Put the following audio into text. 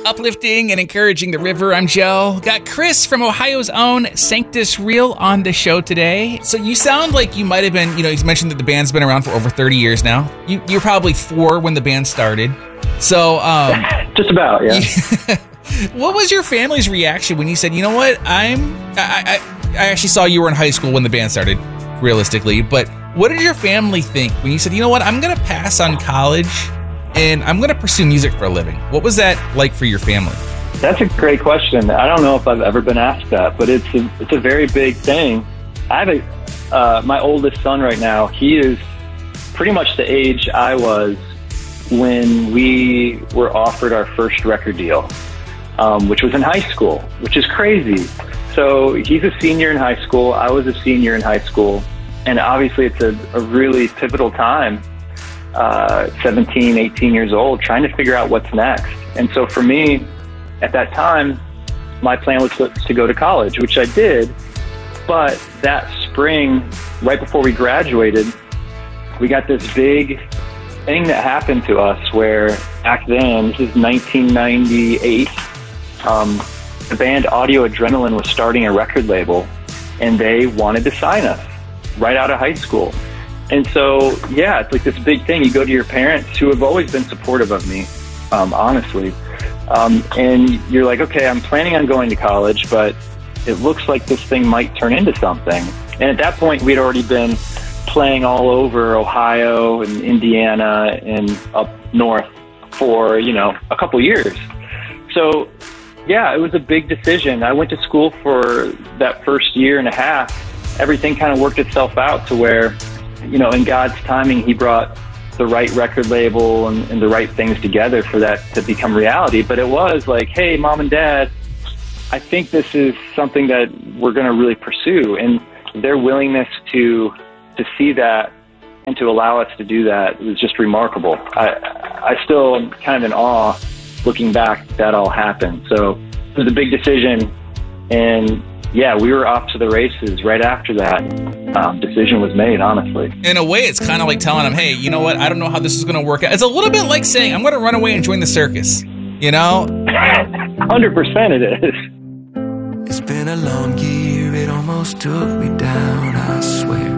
Uplifting and encouraging the river, I'm Joe. Got Chris from Ohio's own Sanctus Real on the show today. So you sound like you might have been, he's mentioned that the band's been around for over 30 years now. You're probably 4 when the band started. So, just about, yeah. What was your family's reaction when you said, you know what, I actually saw you were in high school when the band started, realistically, but what did your family think when you said, you know what, I'm going to pass on college and I'm going to pursue music for a living? What was that like for your family? That's a great question. I don't know if I've ever been asked that, but it's a very big thing. I have my oldest son right now. He is pretty much the age I was when we were offered our first record deal, which was in high school, which is crazy. So he's a senior in high school. I was a senior in high school. And obviously it's a really pivotal time, 17, 18 years old, trying to figure out what's next. And so for me, at that time, my plan was to go to college, which I did. But that spring, right before we graduated, we got this big thing that happened to us where back then, this is 1998, the band Audio Adrenaline was starting a record label and they wanted to sign us right out of high school. And so, yeah, it's like this big thing. You go to your parents who have always been supportive of me, honestly. And you're like, okay, I'm planning on going to college, but it looks like this thing might turn into something. And at that point, we'd already been playing all over Ohio and Indiana and up north for, a couple years. So, yeah, it was a big decision. I went to school for that first year and a half. Everything kind of worked itself out to where, in God's timing, he brought the right record label and the right things together for that to become reality. But it was like, hey, Mom and Dad, I think this is something that we're going to really pursue. And their willingness to see that and to allow us to do that was just remarkable. I still am kind of in awe looking back that all happened. So it was a big decision. And yeah, we were off to the races right after that decision was made, honestly. In a way, it's kind of like telling them, hey, you know what? I don't know how this is going to work out. It's a little bit like saying, I'm going to run away and join the circus, 100% it is. It's been a long year, it almost took me down, I swear.